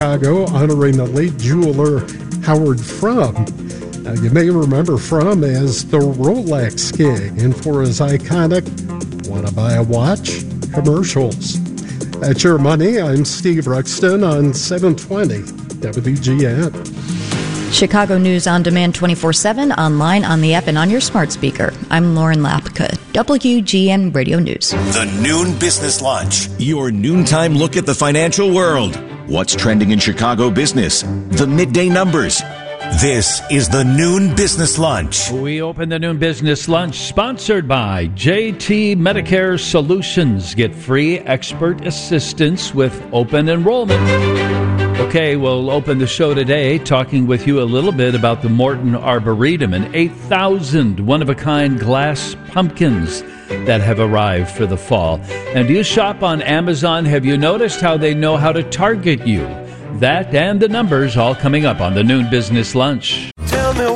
Chicago, honoring the late jeweler Howard Fromm. Now, you may remember Fromm as the Rolex King and for his iconic "Wanna Buy a Watch?" commercials. That's Your Money. I'm Steve Ruxton on 720 WGN. Chicago News on demand 24/7, online, on the app, and on your smart speaker. I'm Lauren Lapka, WGN Radio News. The Noon Business Lunch, your noontime look at the financial world. What's trending in Chicago business? The midday numbers. This is the Noon Business Lunch. We open the Noon Business Lunch sponsored by JT Medicare Solutions. Get free expert assistance with open enrollment. Okay, we'll open the show today talking with you a little bit about the Morton Arboretum and 8,000 one-of-a-kind glass pumpkins that have arrived for the fall. And do you shop on Amazon? Have you noticed how they know how to target you? That and the numbers all coming up on the Noon Business Lunch. Tell me